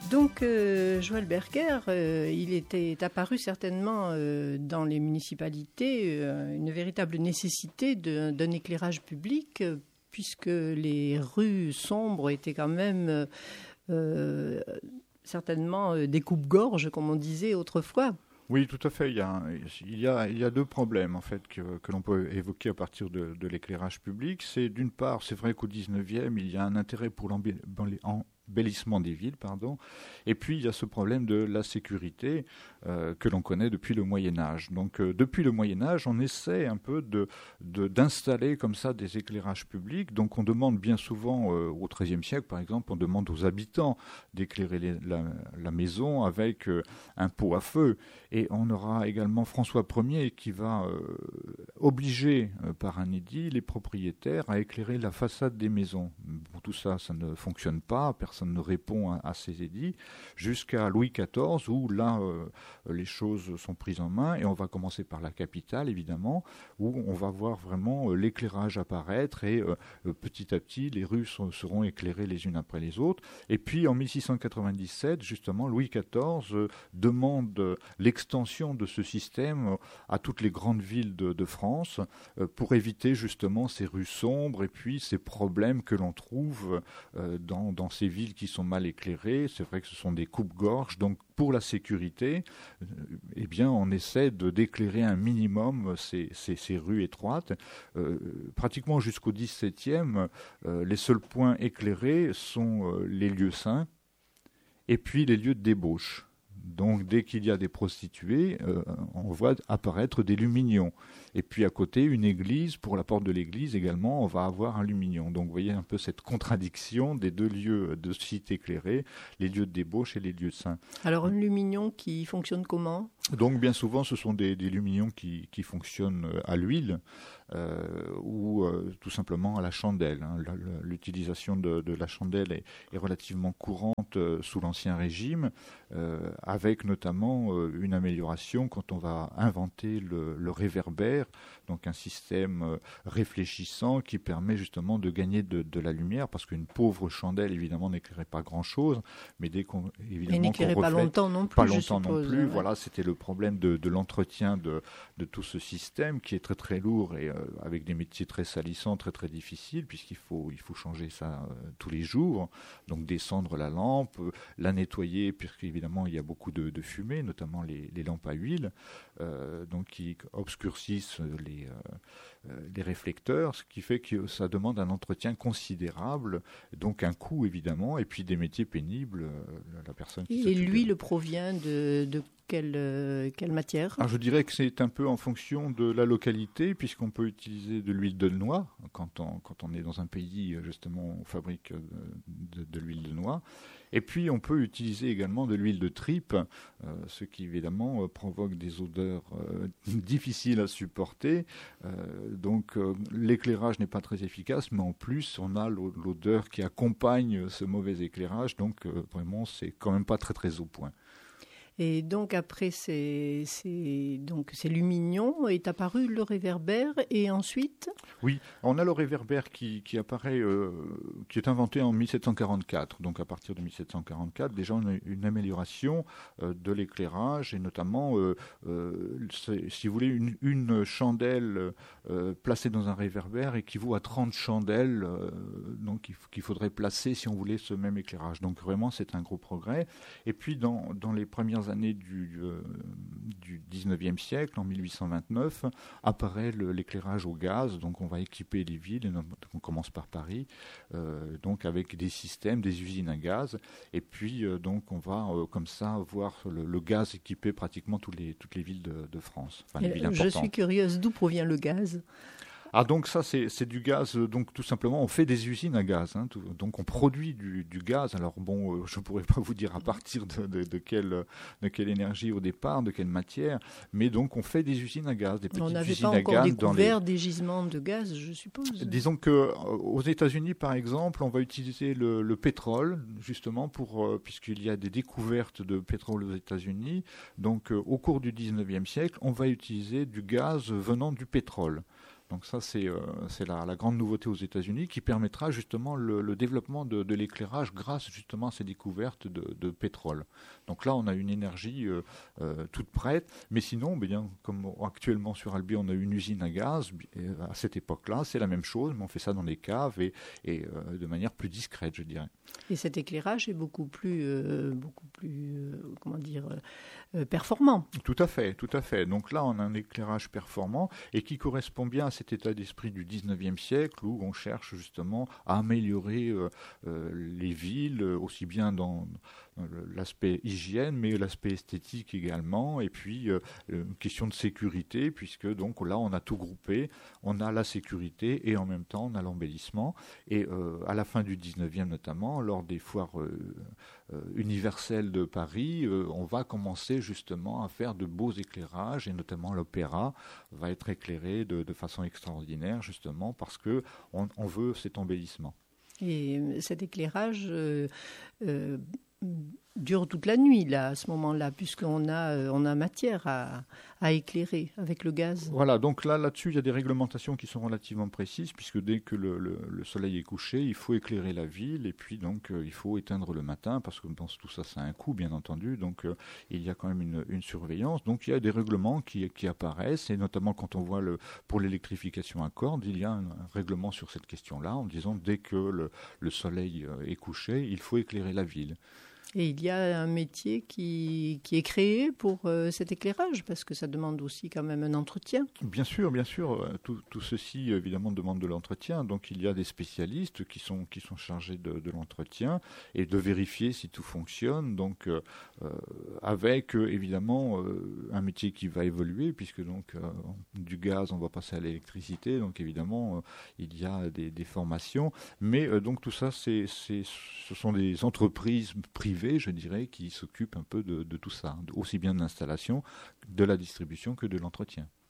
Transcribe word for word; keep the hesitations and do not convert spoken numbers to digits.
Donc, euh, Joël Berger, euh, il était apparu certainement euh, dans les municipalités euh, une véritable nécessité de, d'un éclairage public, euh, puisque les rues sombres étaient quand même euh, certainement des coupe-gorges, comme on disait autrefois. Oui, tout à fait. Il y a, il y a, il y a deux problèmes en fait que, que l'on peut évoquer à partir de, de l'éclairage public. C'est d'une part, c'est vrai qu'au dix-neuvième, il y a un intérêt pour l'embellissement des villes, pardon. Et puis il y a ce problème de la sécurité euh, que l'on connaît depuis le Moyen Âge. Donc euh, depuis le Moyen Âge, on essaie un peu de, de, d'installer comme ça des éclairages publics. Donc on demande bien souvent, euh, au treizième siècle par exemple, on demande aux habitants d'éclairer les, la, la maison avec euh, un pot à feu. Et on aura également François Ier qui va euh, obliger euh, par un édit les propriétaires à éclairer la façade des maisons. Bon, tout ça, ça ne fonctionne pas, personne ne répond à, à ces édits, jusqu'à Louis quatorze où là, euh, les choses sont prises en main. Et on va commencer par la capitale, évidemment, où on va voir vraiment euh, l'éclairage apparaître et euh, euh, petit à petit, les rues sont, seront éclairées les unes après les autres. Et puis en mille six cent quatre-vingt-dix-sept, justement, Louis quatorze euh, demande euh, l'extension de ce système à toutes les grandes villes de, de France euh, pour éviter justement ces rues sombres et puis ces problèmes que l'on trouve euh, dans, dans ces villes qui sont mal éclairées. C'est vrai que ce sont des coupes-gorges, donc pour la sécurité, euh, eh bien, on essaie de, d'éclairer un minimum ces, ces, ces rues étroites. Euh, pratiquement jusqu'au dix-septième, euh, les seuls points éclairés sont euh, les lieux saints et puis les lieux de débauche. Donc, dès qu'il y a des prostituées, euh, on voit apparaître des luminions. Et puis, à côté, une église. Pour la porte de l'église, également, on va avoir un lumignon. Donc, vous voyez un peu cette contradiction des deux lieux de sites éclairés, les lieux de débauche et les lieux saints. Alors, un lumignon qui fonctionne comment ? Donc, bien souvent, ce sont des, des lumignons qui, qui fonctionnent à l'huile euh, ou euh, tout simplement à la chandelle. Hein. L'utilisation de, de la chandelle est, est relativement courante euh, sous l'Ancien Régime, euh, avec notamment euh, une amélioration quand on va inventer le, le réverbère, donc un système euh, réfléchissant qui permet justement de gagner de, de la lumière, parce qu'une pauvre chandelle, évidemment, n'éclairait pas grand-chose, mais dès qu'on... évidemment, Et n'éclairait qu'on pas reflète, longtemps non plus, Pas je longtemps suppose, non plus, ouais. Voilà, c'était le problème de, de l'entretien de, de tout ce système qui est très très lourd et euh, avec des métiers très salissants, très très difficiles, puisqu'il faut, il faut changer ça euh, tous les jours, donc descendre la lampe, euh, la nettoyer, puisqu'évidemment il y a beaucoup de, de fumée, notamment les, les lampes à huile, euh, donc qui obscurcissent les, euh, les réflecteurs, ce qui fait que ça demande un entretien considérable, donc un coût évidemment, et puis des métiers pénibles. Euh, la personne qui et l'huile provient de, de quelle, euh, quelle matière ? Alors je dirais que c'est un peu en fonction de la localité, puisqu'on peut utiliser de l'huile de noix. Quand on, quand on est dans un pays, justement, on fabrique de, de, de l'huile de noix. Et puis on peut utiliser également de l'huile de tripe, euh, ce qui évidemment euh, provoque des odeurs euh, difficiles à supporter. Euh, donc euh, l'éclairage n'est pas très efficace, mais en plus on a l'odeur qui accompagne ce mauvais éclairage. Donc euh, vraiment c'est quand même pas très très au point. Et donc après ces, ces, donc ces lumignons est apparu le réverbère et ensuite ? Oui, on a le réverbère qui, qui apparaît, euh, qui est inventé en mille sept cent quarante-quatre. Donc à partir de mille sept cent quarante-quatre, déjà on a une amélioration euh, de l'éclairage et notamment, euh, euh, si vous voulez, une, une chandelle euh, placée dans un réverbère équivaut à trente chandelles euh, donc, qu'il faudrait placer si on voulait ce même éclairage. Donc vraiment c'est un gros progrès. Et puis dans, dans les premières années du, euh, du dix-neuvième siècle, en mille huit cent vingt-neuf, apparaît le, l'éclairage au gaz. Donc on va équiper les villes, on commence par Paris, euh, donc avec des systèmes, des usines à gaz. Et puis euh, donc on va euh, comme ça voir le, le gaz équiper pratiquement tous les, toutes les villes de, de France. Enfin, les villes je suis curieuse, d'où provient le gaz ? Ah donc ça c'est, c'est du gaz, donc tout simplement on fait des usines à gaz, hein, tout, donc on produit du, du gaz. Alors bon, euh, je ne pourrais pas vous dire à partir de, de, de, quelle, de quelle énergie au départ, de quelle matière, mais donc on fait des usines à gaz, des petites on n'avait usines pas à encore gaz. découvert dans les... des gisements de gaz, je suppose. Disons qu'aux États-Unis par exemple, on va utiliser le, le pétrole justement pour, euh, puisqu'il y a des découvertes de pétrole aux États-Unis, donc euh, au cours du dix-neuvième siècle, on va utiliser du gaz venant du pétrole. Donc ça, c'est, euh, c'est la, la grande nouveauté aux États-Unis qui permettra justement le, le développement de, de l'éclairage grâce justement à ces découvertes de, de pétrole. Donc là, on a une énergie euh, euh, toute prête, mais sinon, bien, comme actuellement sur Albi, on a une usine à gaz, et à cette époque-là, c'est la même chose, mais on fait ça dans les caves et, et euh, de manière plus discrète, je dirais. Et cet éclairage est beaucoup plus, euh, beaucoup plus, euh, comment dire, euh, performant. Tout à fait, tout à fait. Donc là, on a un éclairage performant et qui correspond bien à cet état d'esprit du dix-neuvième siècle où on cherche justement à améliorer euh, euh, les villes, aussi bien dans l'aspect hygiène, mais l'aspect esthétique également, et puis euh, une question de sécurité, puisque donc là on a tout groupé, on a la sécurité et en même temps on a l'embellissement. Et euh, à la fin du dix-neuvième notamment, lors des foires euh, euh, universelles de Paris, euh, on va commencer justement à faire de beaux éclairages, et notamment l'opéra va être éclairé de, de façon extraordinaire, justement parce que on, on veut cet embellissement. Et cet éclairage euh, euh, dure toute la nuit là, à ce moment-là, puisqu'on a, on a matière à, à éclairer avec le gaz. Voilà, donc là, là-dessus, il y a des réglementations qui sont relativement précises, puisque dès que le, le, le soleil est couché, il faut éclairer la ville, et puis donc euh, il faut éteindre le matin, parce que dans tout ça, ça a un coût, bien entendu, donc euh, il y a quand même une, une surveillance. Donc il y a des règlements qui, qui apparaissent, et notamment quand on voit le, pour l'électrification à cordes, il y a un, un règlement sur cette question-là, en disant dès que le, le soleil est couché, il faut éclairer la ville. Et il y a un métier qui, qui est créé pour euh, cet éclairage, parce que ça demande aussi quand même un entretien. Bien sûr, bien sûr. Tout, tout ceci, évidemment, demande de l'entretien. Donc, il y a des spécialistes qui sont, qui sont chargés de, de l'entretien et de vérifier si tout fonctionne. Donc, euh, avec, euh, évidemment, euh, un métier qui va évoluer, puisque donc, euh, du gaz, on va passer à l'électricité. Donc, évidemment, euh, il y a des, des formations. Mais, euh, donc, tout ça, c'est, c'est, ce sont des entreprises privées, je dirais, qui s'occupent un peu de, de tout ça, aussi bien de l'installation, de la distribution que de l'entretien.